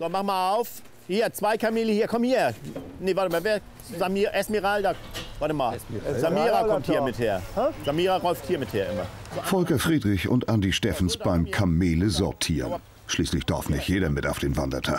So, mach mal auf. Hier, 2 Kamele hier, komm hier. Nee, warte mal, wer? Esmeralda. Warte mal. Samira kommt hier mit her. Samira läuft hier mit her immer. Volker Friedrich und Andi Steffens beim Kamele sortieren. Schließlich darf nicht jeder mit auf den Wandertag.